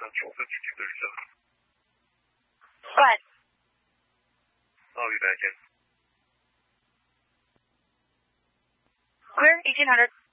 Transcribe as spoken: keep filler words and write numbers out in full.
What? I'll be back in. Clear, eighteen hundred.